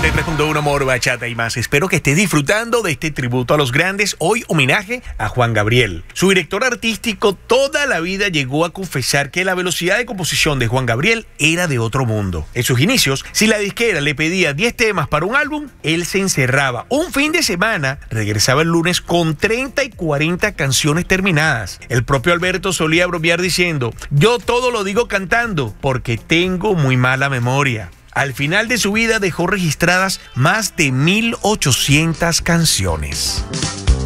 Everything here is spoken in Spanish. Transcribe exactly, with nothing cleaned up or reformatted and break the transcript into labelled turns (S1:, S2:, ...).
S1: noventa y tres punto uno Amor, Bachata y más. Espero que estés disfrutando de este tributo a los grandes. Hoy homenaje a Juan Gabriel. Su director artístico toda la vida llegó a confesar que la velocidad de composición de Juan Gabriel era de otro mundo. En sus inicios, si la disquera le pedía diez temas para un álbum, él se encerraba un fin de semana, regresaba el lunes con treinta y cuarenta canciones terminadas. El propio Alberto solía bromear diciendo: yo todo lo digo cantando porque tengo muy mala memoria. Al final de su vida dejó registradas más de mil ochocientas canciones.